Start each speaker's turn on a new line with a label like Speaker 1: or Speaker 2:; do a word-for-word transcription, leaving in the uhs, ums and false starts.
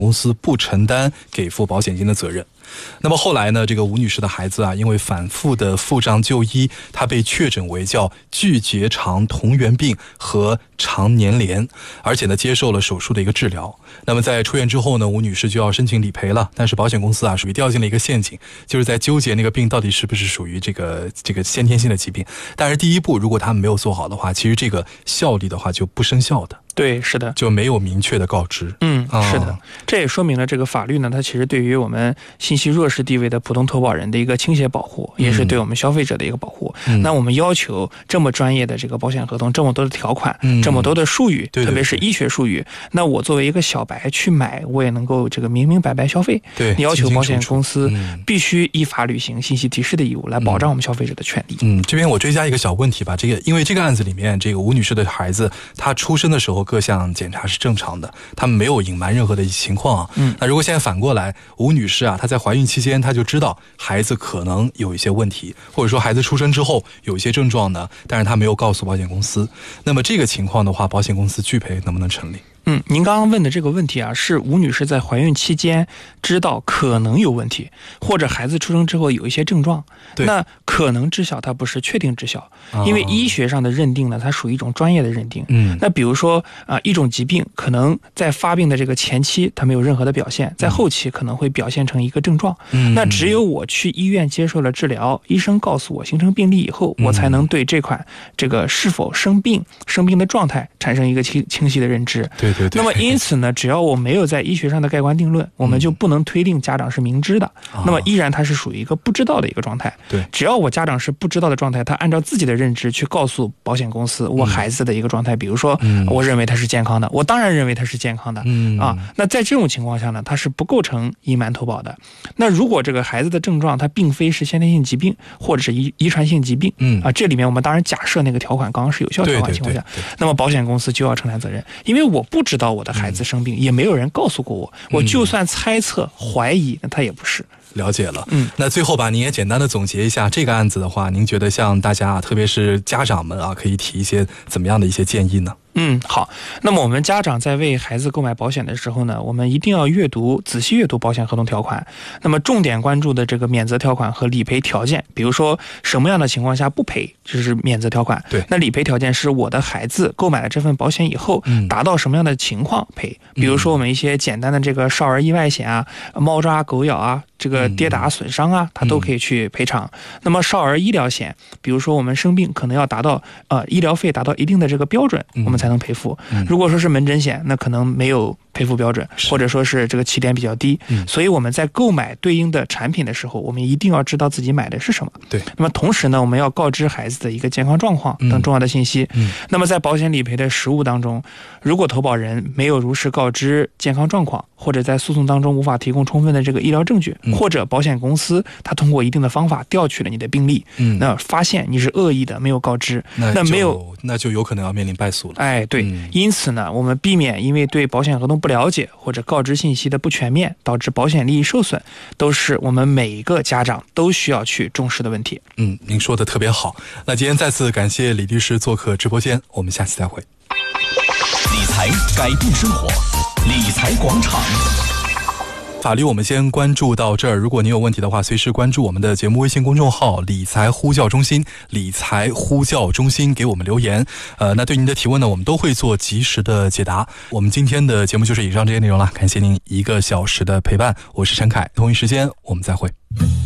Speaker 1: 公司不承担给付保险金的责任。那么后来呢，这个吴女士的孩子啊，因为反复的付账就医，她被确诊为叫巨结肠同源病和肠粘连，而且呢接受了手术的一个治疗。那么在出院之后呢，吴女士就要申请理赔了，但是保险公司啊属于掉进了一个陷阱，就是在纠结那个病到底是不是属于这个这个先天性的疾病。但是第一步如果他们没有做好的话，其实这个效力的话就不生效的。
Speaker 2: 对，是的，
Speaker 1: 就没有明确的告知。
Speaker 2: 嗯，是的，这也说明了这个法律呢，它其实对于我们信息弱势地位的普通投保人的一个倾斜保护，也是对我们消费者的一个保护。嗯、那我们要求这么专业的这个保险合同，这么多的条款，嗯、这么多的术语，对对对，特别是医学术语，那我作为一个小白去买，我也能够这个明明白白消费。
Speaker 1: 对，
Speaker 2: 你要求保险公司必须依法履行信息提示的义务，来保障我们消费者的权利。
Speaker 1: 嗯，这边我追加一个小问题吧，这个因为这个案子里面，这个吴女士的孩子，她出生的时候各项检查是正常的，他们没有隐瞒任何的情况啊。嗯，那如果现在反过来，吴女士啊，她在怀孕期间，她就知道孩子可能有一些问题，或者说孩子出生之后有一些症状呢，但是她没有告诉保险公司，那么这个情况的话，保险公司拒赔能不能成立？
Speaker 2: 嗯，您刚刚问的这个问题啊，是吴女士在怀孕期间知道可能有问题，或者孩子出生之后有一些症状，那可能知晓它不是确定知晓，因为医学上的认定呢，它属于一种专业的认定。嗯，那比如说啊、呃，一种疾病可能在发病的这个前期它没有任何的表现，在后期可能会表现成一个症状。嗯，那只有我去医院接受了治疗，医生告诉我形成病例以后，我才能对这款这个是否生病、生病的状态产生一个清清晰的认知。
Speaker 1: 对。对对，
Speaker 2: 那么因此呢，只要我没有在医学上的盖棺定论，我们就不能推定家长是明知的，嗯、那么依然他是属于一个不知道的一个状态。对，只要我家长是不知道的状态，他按照自己的认知去告诉保险公司我孩子的一个状态，嗯、比如说、嗯、我认为他是健康的，我当然认为他是健康的。嗯啊，那在这种情况下呢，他是不构成隐瞒投保的。那如果这个孩子的症状他并非是先天性疾病或者是遗遗传性疾病，嗯啊，这里面我们当然假设那个条款刚刚是有效条款情况下，对对对对，那么保险公司就要承担责任，因为我不知道我的孩子生病，也没有人告诉过我，我就算猜测怀疑，那他也不是。
Speaker 1: 了解了，嗯，那最后吧，您也简单的总结一下这个案子的话，您觉得像大家啊，特别是家长们啊，可以提一些怎么样的一些建议呢？
Speaker 2: 嗯，好。那么我们家长在为孩子购买保险的时候呢，我们一定要阅读、仔细阅读保险合同条款。那么重点关注的这个免责条款和理赔条件，比如说什么样的情况下不赔，这是免责条款。对。那理赔条件是我的孩子购买了这份保险以后，嗯、达到什么样的情况赔？比如说我们一些简单的这个少儿意外险啊、猫抓狗咬啊、这个跌打损伤啊，它都可以去赔偿。那么少儿医疗险，比如说我们生病可能要达到呃医疗费达到一定的这个标准，我们才能赔付。如果说是门诊险，那可能没有赔付标准，或者说是这个起点比较低。所以我们在购买对应的产品的时候，我们一定要知道自己买的是什么。对。那么同时呢，我们要告知孩子的一个健康状况等重要的信息。嗯。那么在保险理赔的实务当中，如果投保人没有如实告知健康状况，或者在诉讼当中无法提供充分的这个医疗证据，嗯、或者保险公司他通过一定的方法调取了你的病历，嗯、那发现你是恶意的，没有告知，
Speaker 1: 那,
Speaker 2: 那没有，
Speaker 1: 那就有可能要面临败诉了。
Speaker 2: 哎，对，嗯、因此呢，我们避免因为对保险合同不了解或者告知信息的不全面，导致保险利益受损，都是我们每一个家长都需要去重视的问题。
Speaker 1: 嗯，您说的特别好。那今天再次感谢李律师做客直播间，我们下期再会。
Speaker 3: 理财改变生活，理财广场。
Speaker 1: 法律我们先关注到这儿，如果您有问题的话，随时关注我们的节目微信公众号理财呼叫中心，理财呼叫中心给我们留言。呃，那对您的提问呢，我们都会做及时的解答。我们今天的节目就是以上这些内容了，感谢您一个小时的陪伴，我是陈凯，同一时间我们再会。